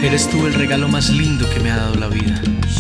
Eres tú el regalo más lindo que me ha dado la vida.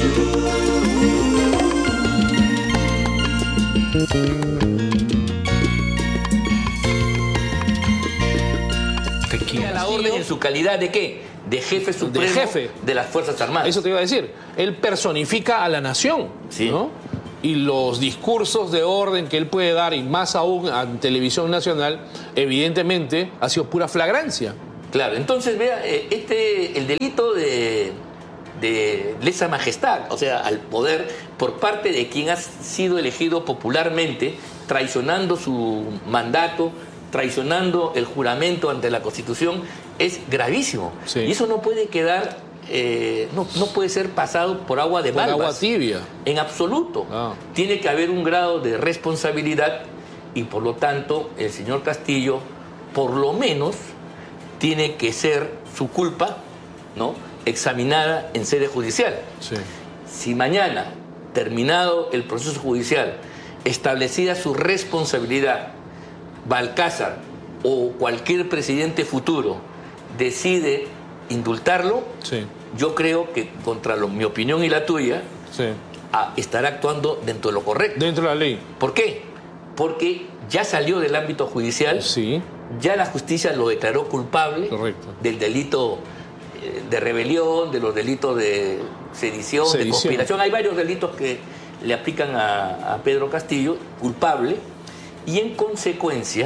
Te quiero. A la orden en su calidad de ¿qué? De jefe supremo de las Fuerzas Armadas. Eso te iba a decir. Él personifica a la nación, sí, ¿no? Y los discursos de orden que él puede dar, y más aún en televisión nacional, evidentemente ha sido pura flagrancia. Claro, entonces vea, el delito de lesa majestad, o sea, al poder por parte de quien ha sido elegido popularmente, traicionando su mandato, traicionando el juramento ante la Constitución, es gravísimo. Sí. Y eso no puede quedar, no puede ser pasado por agua de balbas. Por agua tibia. En absoluto. Tiene que haber un grado de responsabilidad y por lo tanto el señor Castillo, por lo menos, tiene que ser su culpa, ¿no?, examinada en sede judicial. Sí. Si mañana, terminado el proceso judicial, establecida su responsabilidad, Balcázar o cualquier presidente futuro decide indultarlo, sí, yo creo que contra mi opinión y la tuya, sí, estará actuando dentro de lo correcto. Dentro de la ley. ¿Por qué? Porque ya salió del ámbito judicial, sí, ya la justicia lo declaró culpable. Correcto. Del delito de rebelión, de los delitos de sedición, de conspiración. Hay varios delitos que le aplican a Pedro Castillo, culpable, y en consecuencia,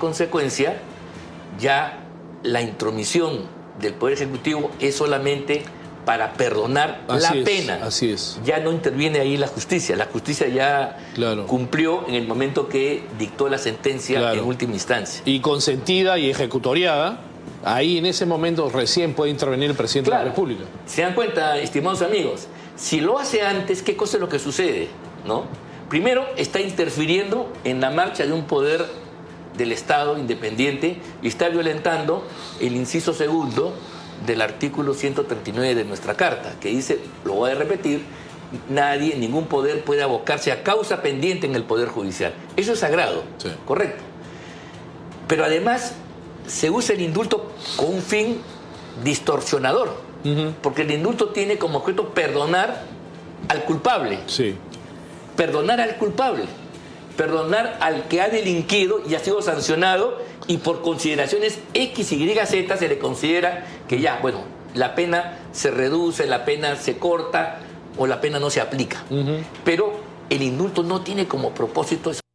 ya la intromisión del Poder Ejecutivo es solamente para perdonar la pena. Así es. Ya no interviene ahí la justicia. La justicia ya cumplió en el momento que dictó la sentencia en última instancia. Y consentida y ejecutoriada, ahí en ese momento recién puede intervenir el presidente de la República. Se dan cuenta, estimados amigos, si lo hace antes, ¿qué cosa es lo que sucede? ¿No? Primero, está interfiriendo en la marcha de un poder del Estado independiente y está violentando el inciso segundo del artículo 139 de nuestra Carta, que dice, lo voy a repetir, nadie, ningún poder puede abocarse a causa pendiente en el Poder Judicial. Eso es sagrado, sí, correcto. Pero además se usa el indulto con un fin distorsionador, porque el indulto tiene como objeto perdonar al culpable. Sí. Perdonar al culpable, perdonar al que ha delinquido y ha sido sancionado y por consideraciones X, Y, Z se le considera que ya, bueno, la pena se reduce, la pena se corta o la pena no se aplica. Pero el indulto no tiene como propósito eso.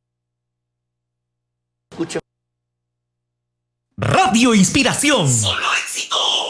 Radio Inspiración.